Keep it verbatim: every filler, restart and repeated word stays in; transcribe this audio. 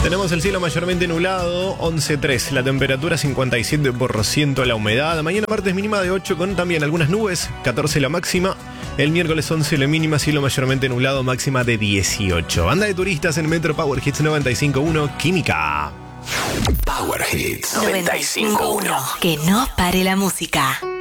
Tenemos el cielo mayormente nublado, once coma tres. La temperatura cincuenta y siete por ciento, la humedad. Mañana martes mínima de ocho con también algunas nubes, catorce la máxima. El miércoles once la mínima, cielo mayormente nublado, máxima de dieciocho. Banda de turistas en Metro Power Hits noventa y cinco punto uno, Química. Power Hits noventa y cinco punto uno. Que no pare la música.